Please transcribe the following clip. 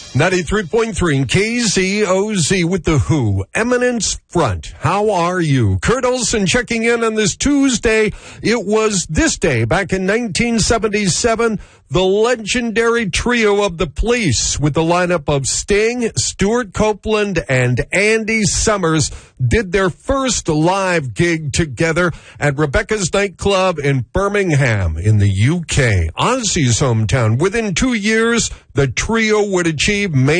93.3 KZOZ with The Who. Eminence Front. How are you? Kurt Olson checking in on this Tuesday. It was this day, back in 1977, the legendary trio of The Police with the lineup of Sting, Stuart Copeland, and Andy Summers did their first live gig together at Rebecca's Nightclub in Birmingham in the UK, Ozzy's hometown. Within 2 years, the trio would achieve